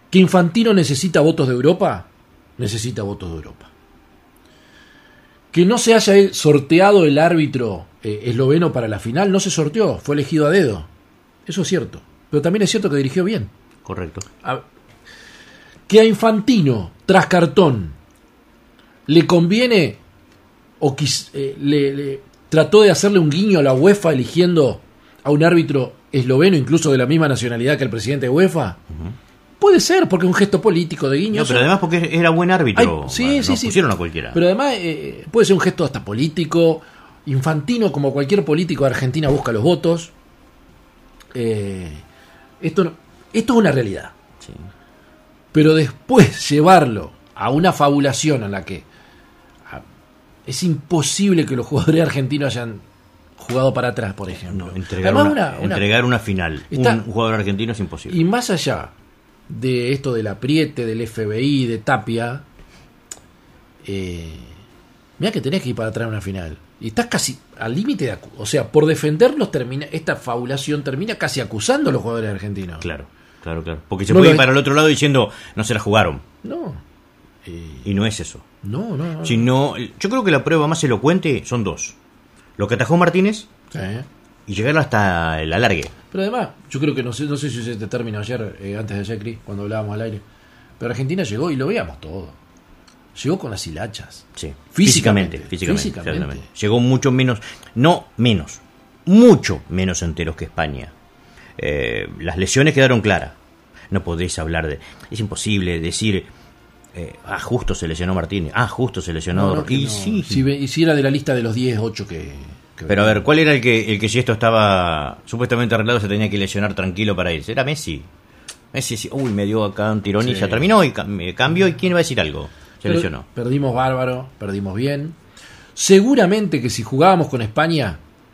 ¿Que Infantino necesita votos de Europa? Necesita votos de Europa. ¿Que no se haya sorteado el árbitro esloveno para la final? No se sorteó, fue elegido a dedo. Eso es cierto. Pero también es cierto que dirigió bien. Correcto. ¿Que a Infantino, tras cartón, le conviene o le trató de hacerle un guiño a la UEFA eligiendo a un árbitro esloveno, incluso de la misma nacionalidad que el presidente de UEFA? Puede ser, porque es un gesto político de guiño. No, pero además porque era buen árbitro. Sí. Pusieron a cualquiera. Pero además puede ser un gesto hasta político. Infantino, como cualquier político de Argentina, busca los votos. Esto es una realidad. Sí. Pero después llevarlo a una fabulación en la que es imposible que los jugadores argentinos hayan jugado para atrás, por ejemplo. No, entregar una final. Un jugador argentino es imposible. Y más allá de esto del apriete, del FBI, de Tapia, mirá que tenés que ir para atrás en una final. Y estás casi al límite de... O sea, por defenderlos, esta fabulación termina casi acusando a los jugadores argentinos. Claro. Porque se puede ir para el otro lado diciendo, no se la jugaron. No. Y no es eso. No. Sino, yo creo que la prueba más elocuente son dos. Lo que atajó Martínez y llegar hasta el alargue. Pero además, yo creo que no sé si usé este término ayer, antes de ayer, Cris, cuando hablábamos al aire. Pero Argentina llegó y lo veíamos todo. Llegó con las hilachas. Sí. Físicamente. Llegó mucho menos, mucho menos enteros que España. Las lesiones quedaron claras. No podéis hablar de... Es imposible decir... justo se lesionó Martínez. Justo se lesionó... Sí. Si era de la lista de los 10, 8 que pero a ver, ¿cuál era el que si esto estaba supuestamente arreglado se tenía que lesionar tranquilo para irse? Era Messi. Messi, me dio acá un tirón y ya terminó y cambió. ¿Y quién va a decir algo? Se lesionó. Perdimos bárbaro, perdimos bien. Seguramente que si jugábamos con España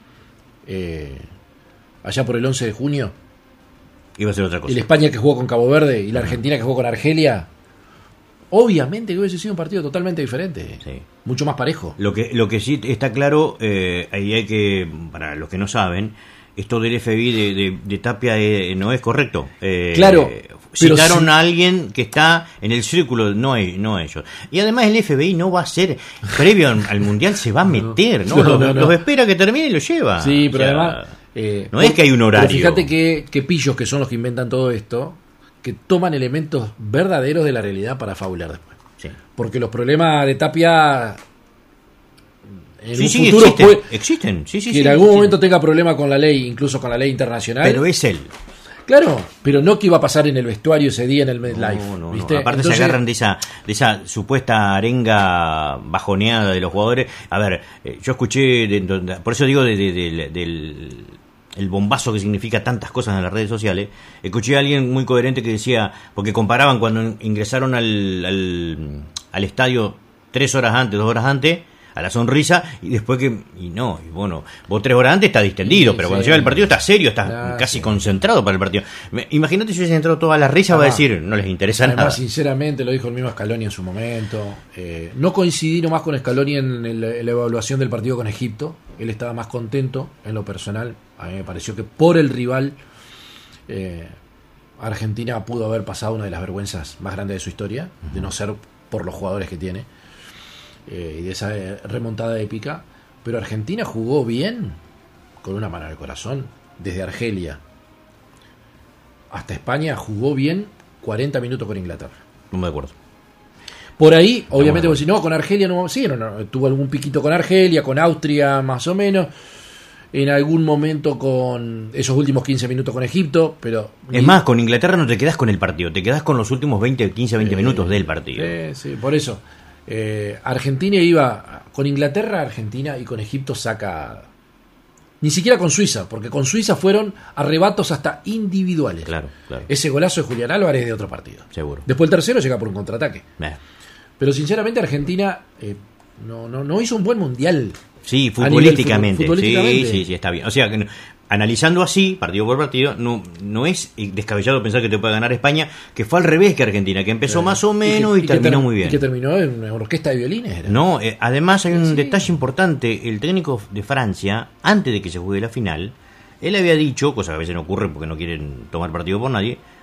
allá por el 11 de junio, iba a ser otra cosa. Y la España que jugó con Cabo Verde y la Argentina que jugó con Argelia, obviamente que hubiese sido un partido totalmente diferente. Sí. Mucho más parejo. Lo que sí está claro, ahí hay que, para los que no saben, esto del FBI de Tapia no es correcto. Claro. Citaron a alguien que está en el círculo, no ellos. Y además el FBI no va a ser, previo al Mundial se va a meter, ¿no? Los espera que termine y los lleva. Sí, pero además... no es que hay un horario. Pero fíjate que pillos que son los que inventan todo esto, que toman elementos verdaderos de la realidad para fabular después. Sí. Porque los problemas de Tapia en un futuro existen. Que en algún momento tenga problema con la ley, incluso con la ley internacional. Pero es él. Claro, pero no que iba a pasar en el vestuario ese día en el MetLife. No. Aparte entonces, se agarran de esa supuesta arenga bajoneada de los jugadores. A ver, yo escuché, por eso digo del el bombazo que significa tantas cosas en las redes sociales. Escuché a alguien muy coherente que decía, porque comparaban cuando ingresaron al estadio 3 horas antes, 2 horas antes, a la sonrisa, y después vos 3 horas antes estás distendido, pero cuando llega el partido estás serio, estás casi concentrado para el partido. Imagínate si hubiesen entrado toda la risa, va a decir, no les interesa nada. Sinceramente, lo dijo el mismo Scaloni en su momento. No coincidí nomás con Scaloni en la evaluación del partido con Egipto. Él estaba más contento en lo personal. A mí me pareció que por el rival Argentina pudo haber pasado una de las vergüenzas más grandes de su historia, de no ser por los jugadores que tiene. Y de esa remontada épica, pero Argentina jugó bien, con una mano en el corazón, desde Argelia hasta España jugó bien 40 minutos con Inglaterra. No me acuerdo. Por ahí, obviamente, vos decís, no, con Argelia no, tuvo algún piquito con Argelia, con Austria más o menos, en algún momento con esos últimos 15 minutos con Egipto, pero... Es más, con Inglaterra no te quedás con el partido, te quedás con los últimos 15 minutos del partido. Sí, por eso. Argentina iba con Inglaterra, Argentina, y con Egipto saca, ni siquiera con Suiza, porque con Suiza fueron arrebatos hasta individuales. Claro. Ese golazo de Julián Álvarez es de otro partido. Seguro. Después el tercero llega por un contraataque. Pero sinceramente Argentina no hizo un buen mundial. Sí, futbolísticamente. Sí, está bien. O sea, que analizando así, partido por partido, no es descabellado pensar que te puede ganar España, que fue al revés que Argentina, que empezó más o menos y terminó muy bien. Y que terminó en una orquesta de violines. No, además hay un detalle importante. El técnico de Francia, antes de que se juegue la final, él había dicho, cosa que a veces no ocurre porque no quieren tomar partido por nadie,